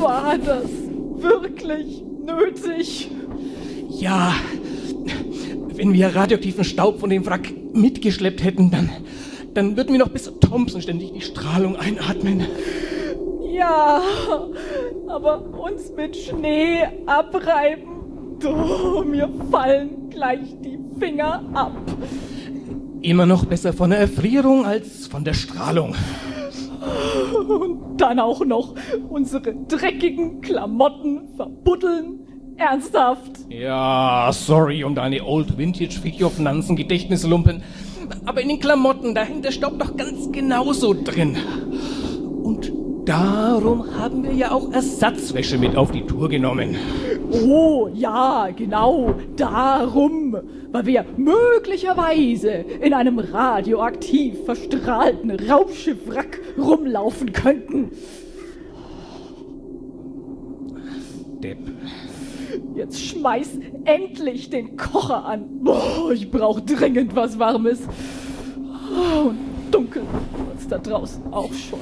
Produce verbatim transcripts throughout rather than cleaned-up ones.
War das wirklich nötig? Ja, wenn wir radioaktiven Staub von dem Wrack mitgeschleppt hätten, dann, dann würden wir noch bis Thompson ständig die Strahlung einatmen. Ja, aber uns mit Schnee abreiben, oh, mir fallen gleich die Finger ab. Immer noch besser von der Erfrierung als von der Strahlung. Und dann auch noch unsere dreckigen Klamotten verbuddeln. Ernsthaft? Ja, sorry um deine Old Vintage Figure-Finanzen Gedächtnislumpen. Aber in den Klamotten, da hängt der Staub doch ganz genauso drin. Und darum haben wir ja auch Ersatzwäsche mit auf die Tour genommen. Oh, ja, genau, darum. Weil wir möglicherweise in einem radioaktiv verstrahlten Raumschiffwrack rumlaufen könnten. Depp. Jetzt schmeiß endlich den Kocher an. Oh, ich brauche dringend was Warmes. Oh, und dunkel wird's da draußen auch schon.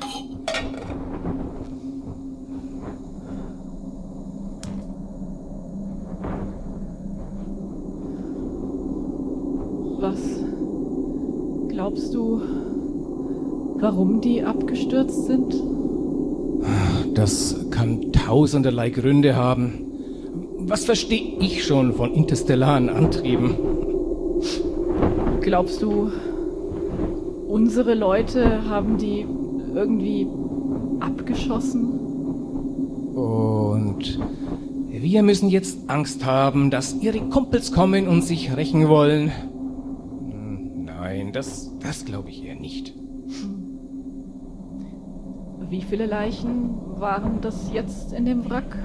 Was glaubst du, warum die abgestürzt sind? Das kann tausenderlei Gründe haben. Was verstehe ich schon von interstellaren Antrieben? Glaubst du, unsere Leute haben die irgendwie abgeschossen? Und wir müssen jetzt Angst haben, dass ihre Kumpels kommen und sich rächen wollen. Nein, das, das glaube ich eher nicht. Wie viele Leichen waren das jetzt in dem Wrack?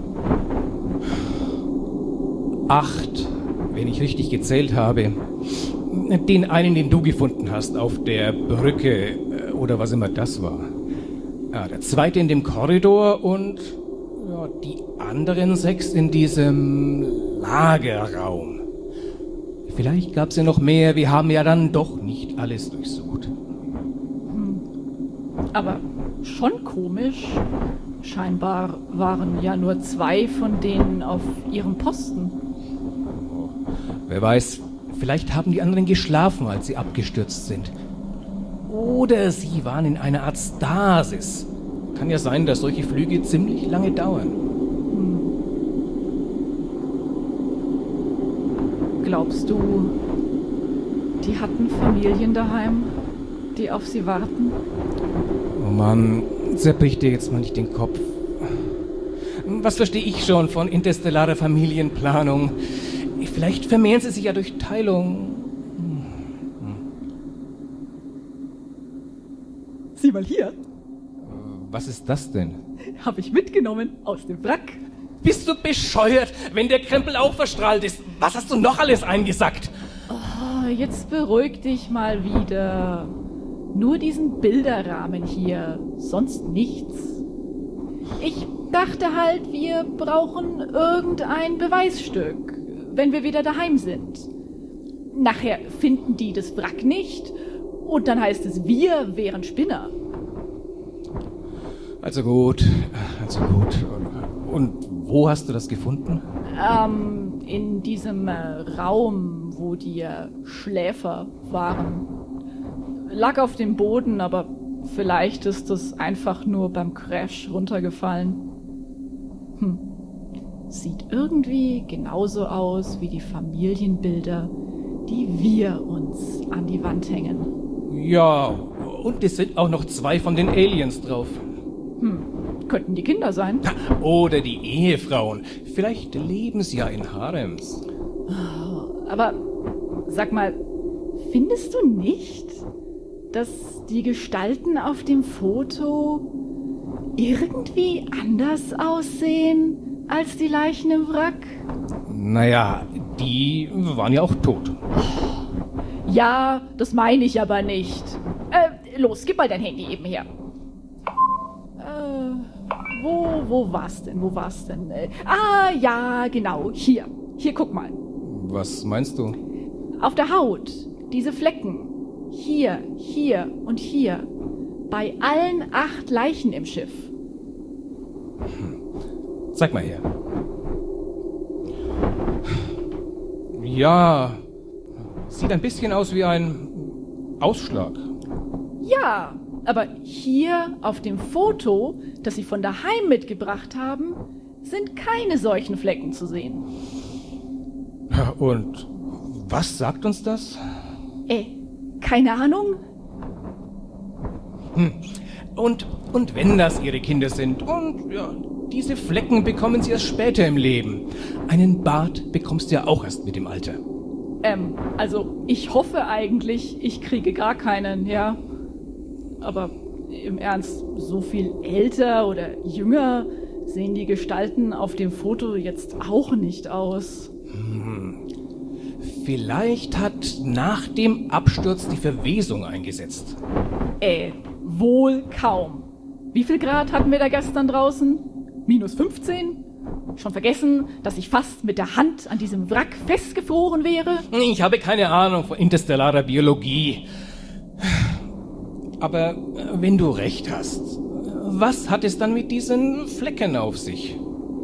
Acht, wenn ich richtig gezählt habe. Den einen, den du gefunden hast, auf der Brücke, oder was immer das war. Ja, der zweite in dem Korridor und ja, die anderen sechs in diesem Lagerraum. Vielleicht gab es ja noch mehr, wir haben ja dann doch nicht alles durchsucht. Hm. Aber schon komisch. Scheinbar waren ja nur zwei von denen auf ihrem Posten. Oh, wer weiß, vielleicht haben die anderen geschlafen, als sie abgestürzt sind. Oder sie waren in einer Art Stasis. Kann ja sein, dass solche Flüge ziemlich lange dauern. Hm. Glaubst du, die hatten Familien daheim, die auf sie warten? Oh Mann, zerbrich dir jetzt mal nicht den Kopf. Was verstehe ich schon von interstellarer Familienplanung? Vielleicht vermehren sie sich ja durch Teilung. Sieh mal hier. Was ist das denn? Hab ich mitgenommen aus dem Wrack. Bist du bescheuert, wenn der Krempel auch verstrahlt ist? Was hast du noch alles eingesackt? Oh, jetzt beruhig dich mal wieder. Nur diesen Bilderrahmen hier, sonst nichts. Ich dachte halt, wir brauchen irgendein Beweisstück, wenn wir wieder daheim sind. Nachher finden die das Wrack nicht und dann heißt es, wir wären Spinner. Also gut, also gut. Und wo hast du das gefunden? Ähm, in diesem äh, Raum, wo die äh, Schläfer waren. Lag auf dem Boden, aber vielleicht ist es einfach nur beim Crash runtergefallen. Hm. Sieht irgendwie genauso aus wie die Familienbilder, die wir uns an die Wand hängen. Ja, und es sind auch noch zwei von den Aliens drauf. Hm. Könnten die Kinder sein. Oder die Ehefrauen. Vielleicht leben sie ja in Harems. Aber sag mal, findest du nicht, dass die Gestalten auf dem Foto irgendwie anders aussehen als die Leichen im Wrack? Naja, die waren ja auch tot. Ja, das meine ich aber nicht. Äh, los, gib mal dein Handy eben her. Äh, wo, wo war's denn, wo war's denn? Äh, ah, ja, genau, hier. Hier, guck mal. Was meinst du? Auf der Haut, diese Flecken. Hier, hier und hier. Bei allen acht Leichen im Schiff. Zeig mal her. Ja, sieht ein bisschen aus wie ein Ausschlag. Ja, aber hier auf dem Foto, das Sie von daheim mitgebracht haben, sind keine solchen Flecken zu sehen. Und was sagt uns das? Äh, keine Ahnung. Hm. Und, und wenn das Ihre Kinder sind und ja, diese Flecken bekommen Sie erst später im Leben. Einen Bart bekommst du ja auch erst mit dem Alter. Ähm, also ich hoffe eigentlich, ich kriege gar keinen, ja. Aber im Ernst, so viel älter oder jünger sehen die Gestalten auf dem Foto jetzt auch nicht aus. Hm. Vielleicht hat nach dem Absturz die Verwesung eingesetzt. Äh, wohl kaum. Wie viel Grad hatten wir da gestern draußen? Minus fünfzehn? Schon vergessen, dass ich fast mit der Hand an diesem Wrack festgefroren wäre? Ich habe keine Ahnung von interstellarer Biologie. Aber wenn du recht hast, was hat es dann mit diesen Flecken auf sich?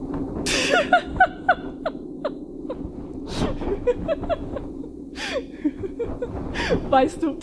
Weißt du,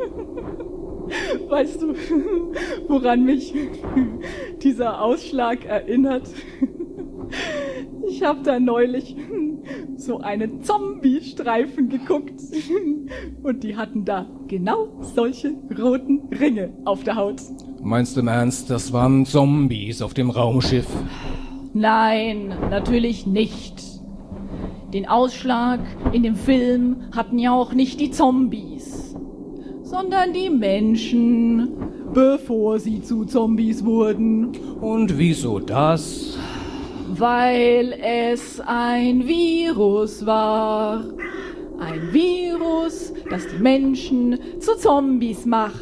weißt du, woran mich dieser Ausschlag erinnert? Ich habe da neulich so einen Zombie-Streifen geguckt und die hatten da genau solche roten Ringe auf der Haut. Meinst du im Ernst, das waren Zombies auf dem Raumschiff? Nein, natürlich nicht. Den Ausschlag in dem Film hatten ja auch nicht die Zombies, sondern die Menschen, bevor sie zu Zombies wurden. Und wieso das? Weil es ein Virus war. Ein Virus, das die Menschen zu Zombies macht.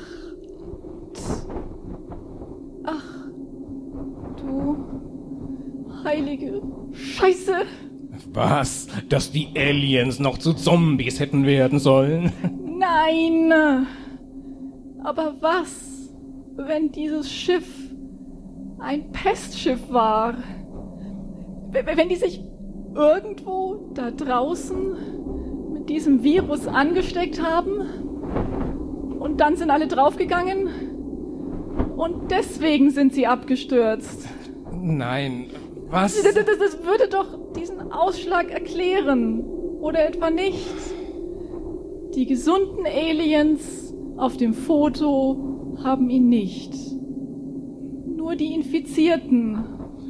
Ach, du heilige Scheiße. Was? Dass die Aliens noch zu Zombies hätten werden sollen? Nein. Aber was, wenn dieses Schiff ein Pestschiff war? Wenn die sich irgendwo da draußen mit diesem Virus angesteckt haben und dann sind alle draufgegangen und deswegen sind sie abgestürzt. Nein, was? Das, das, das würde doch diesen Ausschlag erklären. Oder etwa nicht? Die gesunden Aliens auf dem Foto haben ihn nicht. Nur die Infizierten.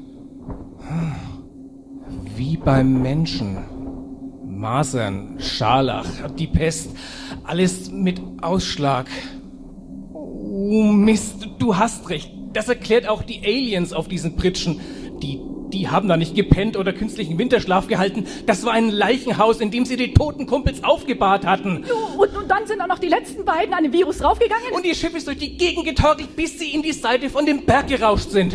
Wie beim Menschen. Masern, Scharlach, die Pest, alles mit Ausschlag. Oh Mist, du hast recht. Das erklärt auch die Aliens auf diesen Pritschen. Die, die haben da nicht gepennt oder künstlichen Winterschlaf gehalten. Das war ein Leichenhaus, in dem sie die toten Kumpels aufgebahrt hatten. Und, und dann sind auch noch die letzten beiden an dem Virus draufgegangen? Und ihr Schiff ist durch die Gegend getorkelt, bis sie in die Seite von dem Berg gerauscht sind.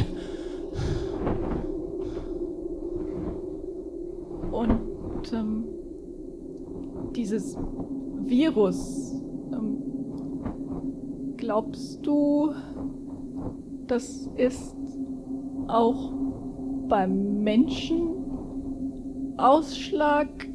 Und ähm, dieses Virus, ähm, glaubst du, das ist auch beim Menschen ausschlaggebend?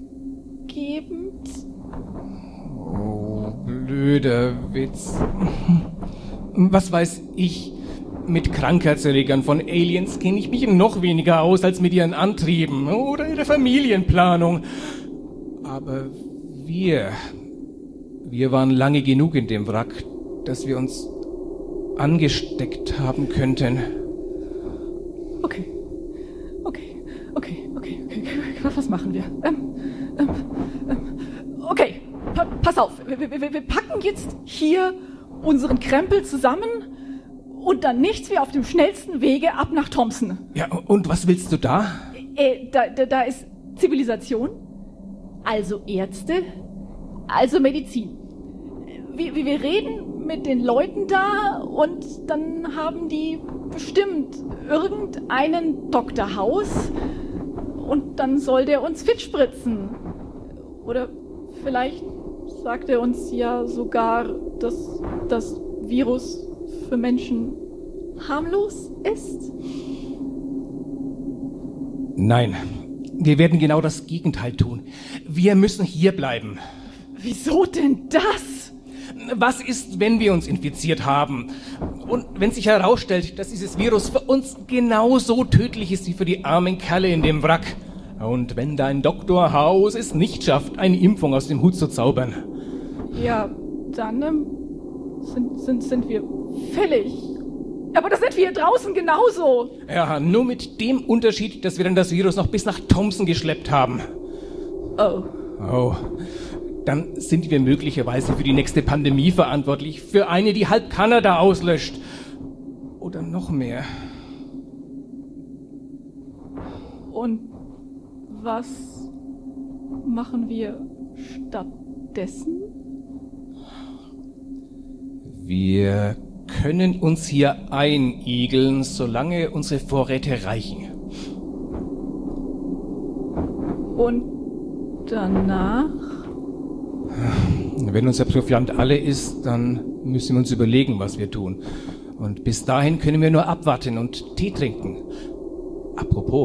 Oh, blöder Witz. Was weiß ich? Mit Krankheitserregern von Aliens kenne ich mich noch weniger aus als mit ihren Antrieben oder ihrer Familienplanung. Aber wir, wir waren lange genug in dem Wrack, dass wir uns angesteckt haben könnten. Okay, okay, okay, okay, okay, okay. Was machen wir? Ähm, ähm, ähm, okay, pa- pass auf, wir, wir, wir packen jetzt hier unseren Krempel zusammen und dann nichts wie auf dem schnellsten Wege ab nach Thompson. Ja, und was willst du da? Äh, da, da, da ist Zivilisation, also Ärzte, also Medizin. Wir, wir reden mit den Leuten da und dann haben die bestimmt irgendeinen Doktor House und dann soll der uns fit spritzen. Oder vielleicht sagt er uns ja sogar, dass das Virus für Menschen harmlos ist. Nein, wir werden genau das Gegenteil tun. Wir müssen hier bleiben. Wieso denn das? Was ist, wenn wir uns infiziert haben? Und wenn sich herausstellt, dass dieses Virus für uns genauso tödlich ist wie für die armen Kerle in dem Wrack? Und wenn dein Doktor House es nicht schafft, eine Impfung aus dem Hut zu zaubern? Ja, dann ähm, sind, sind, sind wir fällig. Aber das sind wir hier draußen genauso. Ja, nur mit dem Unterschied, dass wir dann das Virus noch bis nach Thompson geschleppt haben. Oh. Oh. Dann sind wir möglicherweise für die nächste Pandemie verantwortlich. Für eine, die halb Kanada auslöscht. Oder noch mehr. Und was machen wir stattdessen? Wir können uns hier einigeln, solange unsere Vorräte reichen. Und danach? Wenn unser Proviant alle ist, dann müssen wir uns überlegen, was wir tun. Und bis dahin können wir nur abwarten und Tee trinken. Apropos.